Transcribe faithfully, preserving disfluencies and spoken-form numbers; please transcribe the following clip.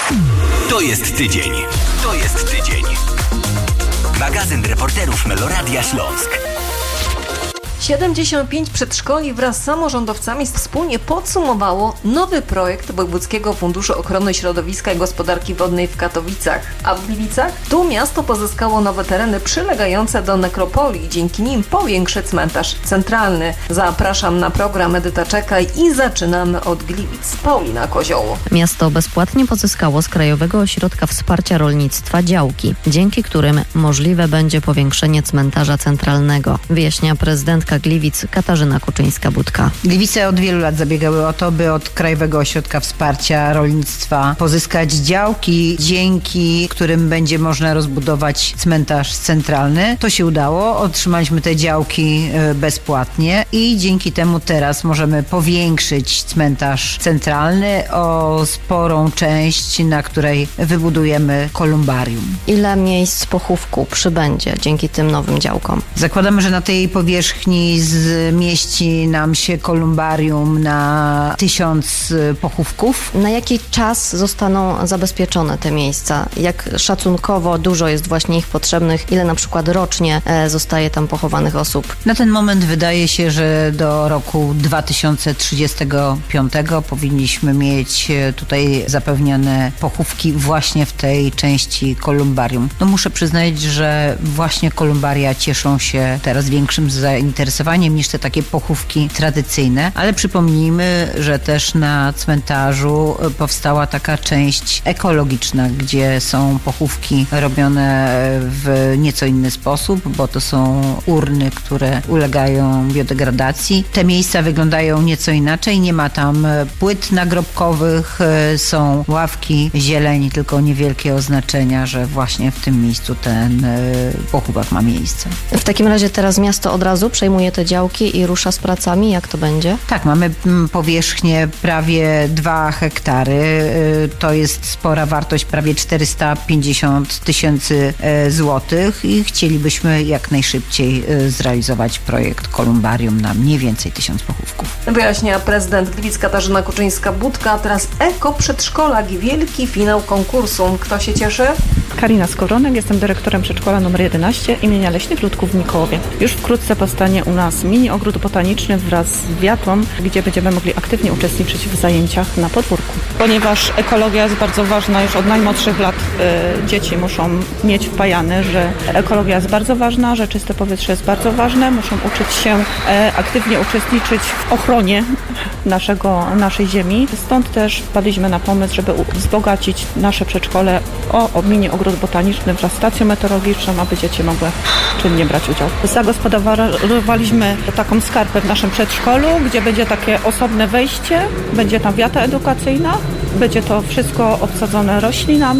To jest tydzień. To jest tydzień. Magazyn reporterów Meloradia Śląsk. siedemdziesiąt pięć przedszkoli wraz z samorządowcami wspólnie podsumowało nowy projekt Wojewódzkiego Funduszu Ochrony Środowiska i Gospodarki Wodnej w Katowicach. A w Gliwicach? Tu miasto pozyskało nowe tereny przylegające do nekropolii. Dzięki nim powiększy cmentarz centralny. Zapraszam na program Edyta Czekaj i zaczynamy od Gliwic. Paulina Kozioło. Miasto bezpłatnie pozyskało z Krajowego Ośrodka Wsparcia Rolnictwa działki, dzięki którym możliwe będzie powiększenie cmentarza centralnego, wyjaśnia prezydentka Gliwic Katarzyna Kuczyńska-Budka. Gliwice od wielu lat zabiegały o to, by od Krajowego Ośrodka Wsparcia Rolnictwa pozyskać działki, dzięki którym będzie można rozbudować cmentarz centralny. To się udało, otrzymaliśmy te działki bezpłatnie i dzięki temu teraz możemy powiększyć cmentarz centralny o sporą część, na której wybudujemy kolumbarium. Ile miejsc pochówku przybędzie dzięki tym nowym działkom? Zakładamy, że na tej powierzchni zmieści nam się kolumbarium na tysiąc pochówków. Na jaki czas zostaną zabezpieczone te miejsca? Jak szacunkowo dużo jest właśnie ich potrzebnych? Ile na przykład rocznie zostaje tam pochowanych osób? Na ten moment wydaje się, że do roku dwa tysiące trzydziestego piątego powinniśmy mieć tutaj zapewnione pochówki właśnie w tej części kolumbarium. No muszę przyznać, że właśnie kolumbaria cieszą się teraz większym zainteresowaniem niż te takie pochówki tradycyjne, ale przypomnijmy, że też na cmentarzu powstała taka część ekologiczna, gdzie są pochówki robione w nieco inny sposób, bo to są urny, które ulegają biodegradacji. Te miejsca wyglądają nieco inaczej, nie ma tam płyt nagrobkowych, są ławki, zieleń, tylko niewielkie oznaczenia, że właśnie w tym miejscu ten pochówek ma miejsce. W takim razie teraz miasto od razu przejmuje te działki i rusza z pracami? Jak to będzie? Tak, mamy powierzchnię prawie dwa hektary. To jest spora wartość, prawie czterysta pięćdziesiąt tysięcy złotych i chcielibyśmy jak najszybciej zrealizować projekt kolumbarium na mniej więcej tysiąc pochówków. Wyjaśnia prezydent Gliwic Katarzyna Kuczyńska-Budka. Teraz Eko Przedszkolak, wielki finał konkursu. Kto się cieszy? Karina Skowronek, jestem dyrektorem przedszkola numer jedenaście imienia Leśnych Ludków w Mikołowie. Już wkrótce powstanie u nas mini ogród botaniczny wraz z wiatą, gdzie będziemy mogli aktywnie uczestniczyć w zajęciach na podwórku. Ponieważ ekologia jest bardzo ważna, już od najmłodszych lat y, dzieci muszą mieć wpajane, że ekologia jest bardzo ważna, że czyste powietrze jest bardzo ważne, muszą uczyć się y, aktywnie uczestniczyć w ochronie naszego, naszej ziemi. Stąd też wpadliśmy na pomysł, żeby wzbogacić nasze przedszkole o, o mini ogród botaniczny wraz z stacją meteorologiczną, aby dzieci mogły czynnie brać udział. Zagospodarowaliśmy taką skarpę w naszym przedszkolu, gdzie będzie takie osobne wejście, będzie tam wiata edukacyjna, będzie to wszystko obsadzone roślinami.